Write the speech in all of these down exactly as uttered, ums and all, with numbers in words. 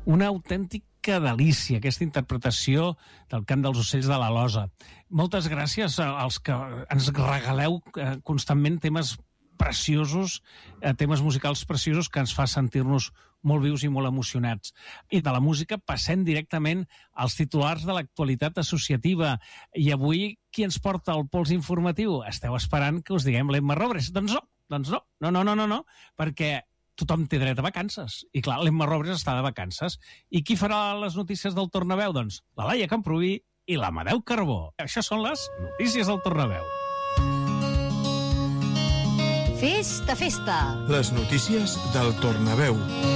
una autèntica delícia, aquesta interpretació del cant dels ocells de la Losa. Moltes gràcies als que ens regaleu constantment temes preciosos, temes musicals preciosos que ens fa sentir-nos molt vius i molt emocionats. I de la música passem directament als titulars de l'actualitat associativa. I avui, qui ens porta el pols informatiu? Esteu esperant que us diguem l'Emma Robres? Doncs no, doncs no, no, no, no, no, no, perquè tothom té dret a vacances. I clar, l'Emma Robres està de vacances. I qui farà les notícies del Tornaveu? Doncs la Laia Camproví i l'Amadeu Carbó. Això són les notícies del Tornaveu. Festa, festa! Les notícies del Tornaveu.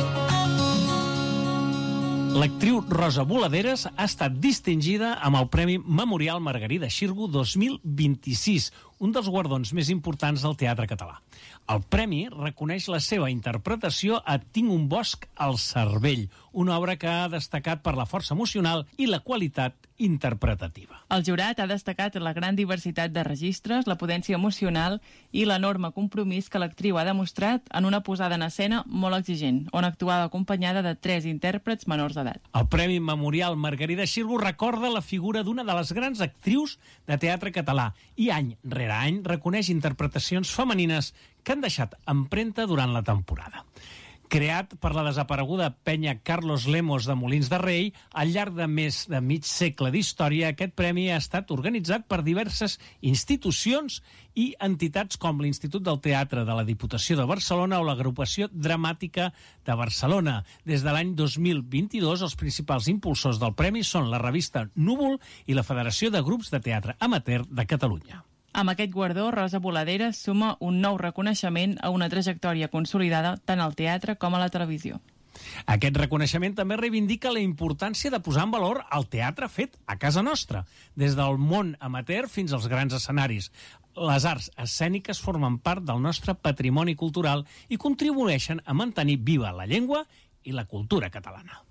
L'actriu Rosa Boladeres ha estat distingida amb el Premi Memorial Margarida Xirgu dos mil vint-i-sis, un dels guardons més importants del teatre català. El premi reconeix la seva interpretació a Tinc un bosc al cervell, una obra que ha destacat per la força emocional i la qualitat interpretativa. El jurat ha destacat la gran diversitat de registres, la potència emocional i l'enorme compromís que l'actriu ha demostrat en una posada en escena molt exigent, on actuava acompanyada de tres intèrprets menors d'edat. El Premi Memorial Margarida Xirgu recorda la figura d'una de les grans actrius de teatre català i any rere any reconeix interpretacions femenines que han deixat empremta durant la temporada. Creat per la desapareguda penya Carlos Lemos de Molins de Rei, al llarg de més de mig segle d'història, aquest premi ha estat organitzat per diverses institucions i entitats com l'Institut del Teatre de la Diputació de Barcelona o l'Agrupació Dramàtica de Barcelona. Des de l'any dos mil vint-i-dos, els principals impulsors del premi són la revista Núvol i la Federació de Grups de Teatre Amateur de Catalunya. Amb aquest guardó, Rosa Boladeres suma un nou reconeixement a una trajectòria consolidada tant al teatre com a la televisió. Aquest reconeixement també reivindica la importància de posar en valor el teatre fet a casa nostra, des del món amateur fins als grans escenaris. Les arts escèniques formen part del nostre patrimoni cultural i contribueixen a mantenir viva la llengua i la cultura catalana.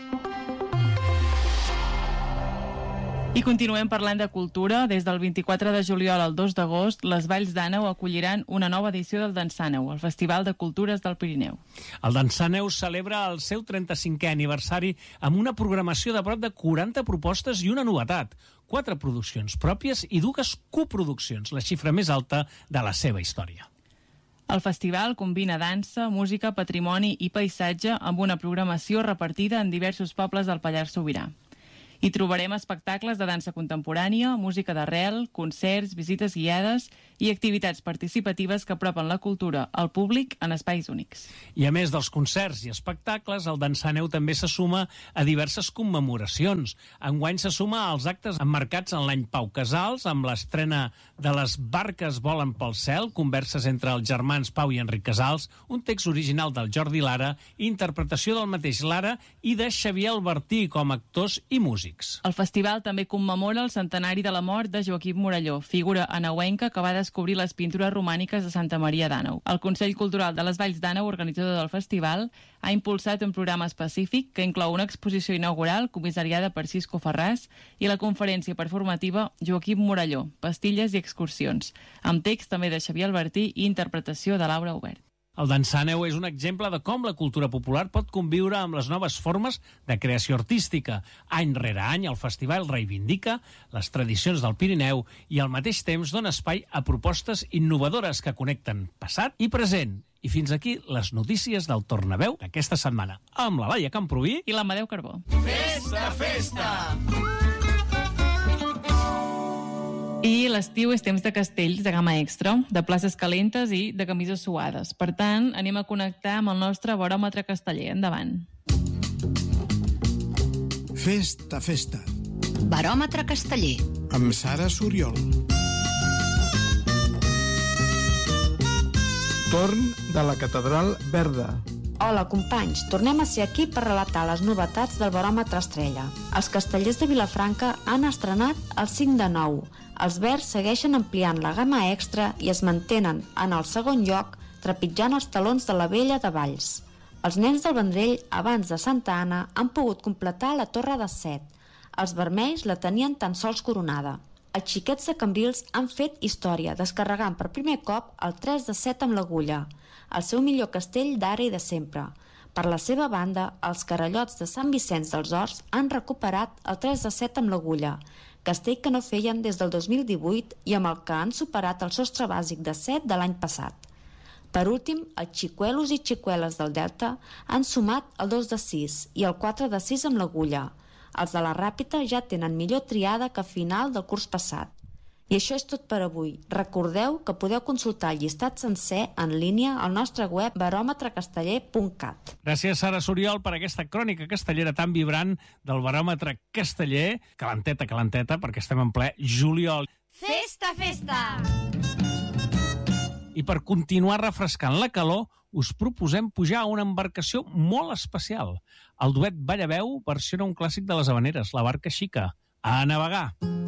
I continuem parlant de cultura. Des del vint-i-quatre de juliol al dos d'agost, les Valls d'Àneu acolliran una nova edició del Dansàneu, el Festival de Cultures del Pirineu. El Dansàneu celebra el seu trenta-cinquè aniversari amb una programació de prop de quaranta propostes i una novetat, quatre produccions pròpies i dues coproduccions, la xifra més alta de la seva història. El festival combina dansa, música, patrimoni i paisatge amb una programació repartida en diversos pobles del Pallars Sobirà. Hi trobarem espectacles de dansa contemporània, música d'arrel, concerts, visites guiades i activitats participatives que apropen la cultura al públic en espais únics. I a més dels concerts i espectacles, el Dansàneu també se suma a diverses commemoracions. Enguany se suma als actes emmarcats en l'any Pau Casals, amb l'estrena de Les barques volen pel cel, converses entre els germans Pau i Enric Casals, un text original del Jordi Lara, interpretació del mateix Lara i de Xavier Albertí com a actors i músics. El festival també commemora el centenari de la mort de Joaquim Morelló, figura aneuenca que va descobrir les pintures romàniques de Santa Maria d'Àneu. El Consell Cultural de les Valls d'Àneu, organitzador del festival, ha impulsat un programa específic que inclou una exposició inaugural comissariada per Cisco Ferràs i la conferència performativa Joaquim Morelló, pastilles i excursions, amb text també de Xavier Albertí i interpretació de Laura Obert. El Dansàneu és un exemple de com la cultura popular pot conviure amb les noves formes de creació artística. Any rere any, el festival reivindica les tradicions del Pirineu i al mateix temps dona espai a propostes innovadores que connecten passat i present. I fins aquí les notícies del Tornaveu d'aquesta setmana, amb la Laia Camproví i l'Amadeu Carbó. Festa, festa! I l'estiu és temps de castells de gamma extra, de places calentes i de camises suades. Per tant, anem a connectar amb el nostre baròmetre casteller. Endavant. Festa, festa. Baròmetre casteller. Amb Sara Soriol. Torn de la Catedral Verda. Hola, companys. Tornem a ser aquí per relatar les novetats del baròmetre estrella. Els castellers de Vilafranca han estrenat el cinc de nou. Els verds segueixen ampliant la gamma extra i es mantenen en el segon lloc trepitjant els talons de la vella de Valls. Els nens del Vendrell, abans de Santa Anna, han pogut completar la Torre de Set. Els vermells la tenien tan sols coronada. Els xiquets de Cambrils han fet història, descarregant per primer cop el tres de set amb l'agulla, el seu millor castell d'ara i de sempre. Per la seva banda, els carallots de Sant Vicenç dels Horts han recuperat el tres de set amb l'Agulla, castell que no feien des del dos mil divuit i amb el que han superat el sostre bàsic de set de l'any passat. Per últim, els xicuelos i xicueles del Delta han sumat el dos de sis i el quatre de sis amb l'Agulla. Els de la Ràpita ja tenen millor triada que a final del curs passat. I això és tot per avui. Recordeu que podeu consultar el llistat sencer en línia al nostre web baròmetre casteller punt cat. Gràcies, Sara Soriol, per aquesta crònica castellera tan vibrant del baròmetre casteller. Calenteta, calenteta, perquè estem en ple juliol. Festa, festa! I per continuar refrescant la calor, us proposem pujar a una embarcació molt especial. El duet Ballaveu versiona un clàssic de les Havaneres, la barca xica. A navegar!